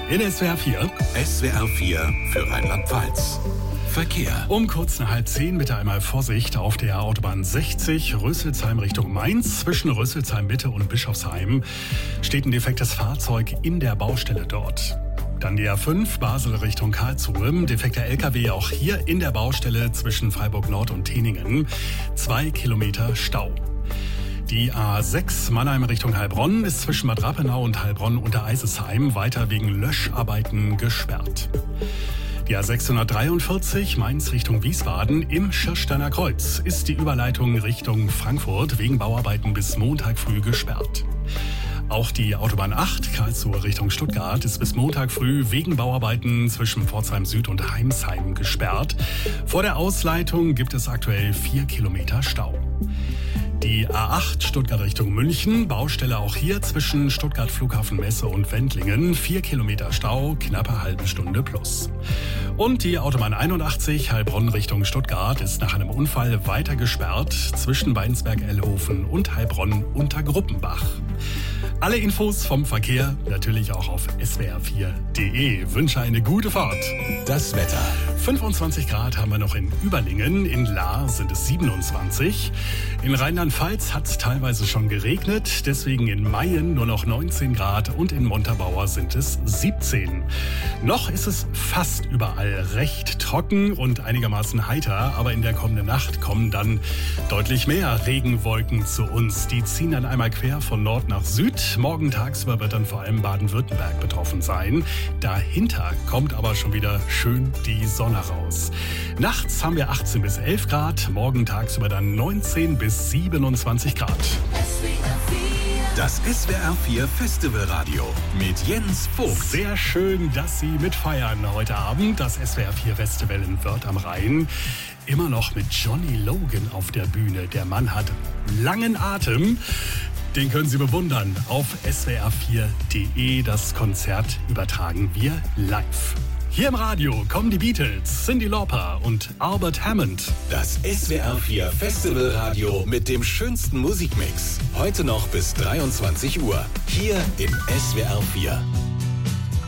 in SWR 4. SWR 4 für Rheinland-Pfalz. Verkehr. Um kurz nach 9:30 bitte einmal Vorsicht auf der Autobahn 60 Rüsselsheim Richtung Mainz. Zwischen Rüsselsheim Mitte und Bischofsheim steht ein defektes Fahrzeug in der Baustelle dort. Dann die A5 Basel Richtung Karlsruhe. Defekter LKW auch hier in der Baustelle zwischen Freiburg Nord und Teningen. 2 Kilometer Stau. Die A6 Mannheim Richtung Heilbronn ist zwischen Bad Rappenau und Heilbronn unter Eisesheim weiter wegen Löscharbeiten gesperrt. Die A643 Mainz Richtung Wiesbaden im Schirsteiner Kreuz ist die Überleitung Richtung Frankfurt wegen Bauarbeiten bis Montag früh gesperrt. Auch die Autobahn 8 Karlsruhe Richtung Stuttgart ist bis Montag früh wegen Bauarbeiten zwischen Pforzheim Süd und Heimsheim gesperrt. Vor der Ausleitung gibt es aktuell 4 Kilometer Stau. Die A8 Stuttgart Richtung München, Baustelle auch hier zwischen Stuttgart Flughafen Messe und Wendlingen, 4 Kilometer Stau, knappe halbe Stunde plus. Und die Autobahn 81 Heilbronn Richtung Stuttgart ist nach einem Unfall weiter gesperrt zwischen Weinsberg-Ellhofen und Heilbronn unter Gruppenbach. Alle Infos vom Verkehr natürlich auch auf swr4.de. Wünsche eine gute Fahrt. Das Wetter. 25 Grad haben wir noch in Überlingen, in Lahr sind es 27. In Rheinland-Pfalz hat es teilweise schon geregnet, deswegen in Mayen nur noch 19 Grad und in Montabaur sind es 17. Noch ist es fast überall recht trocken und einigermaßen heiter, aber in der kommenden Nacht kommen dann deutlich mehr Regenwolken zu uns. Die ziehen dann einmal quer von Nord nach Süd. Morgen tagsüber wird dann vor allem Baden-Württemberg betroffen sein. Dahinter kommt aber schon wieder schön die Sonne raus. Nachts haben wir 18 bis 11 Grad, morgen tagsüber dann 19 bis 27 Grad. Das SWR 4 Festivalradio mit Jens Vogt. Sehr schön, dass Sie mitfeiern heute Abend. Das SWR 4 Festival in Wörth am Rhein. Immer noch mit Johnny Logan auf der Bühne. Der Mann hat langen Atem. Den können Sie bewundern. Auf swr4.de. Das Konzert übertragen wir live. Hier im Radio kommen die Beatles, Cyndi Lauper und Albert Hammond. Das SWR 4 Festivalradio mit dem schönsten Musikmix. Heute noch bis 23 Uhr. Hier im SWR 4.